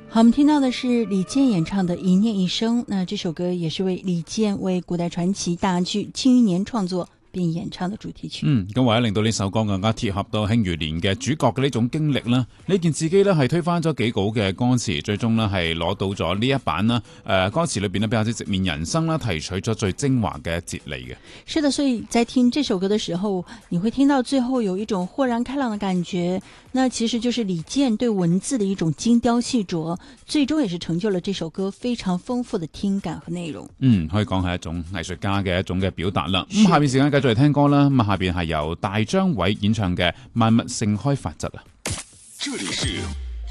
好，我们听到的是李健演唱的《一念一生》。那这首歌也是为李健为古代傳奇大劇《慶餘年》創作並演唱的主題曲。 咁為咗令到呢首歌更加貼合到慶餘年嘅主角嘅呢種經歷啦，呢件自己呢係推翻咗幾稿嘅歌詞，最終呢係攞到咗呢一版啦。歌詞裏邊呢比較之直面人生啦，提取咗最精華嘅哲理嘅。 是的，所以在聽這首歌的時候，你會聽到最後有一種豁然開朗的感覺。那其實就是李健對文字的一種精雕細琢，最終也是成就了這首歌非常豐富的聽感和內容。 可以講係一種藝術家嘅一種嘅表達啦。咁下邊時間繼續嚟聽歌啦。咁下邊係由大張偉演唱嘅《萬物盛開法則》啊。 這裡是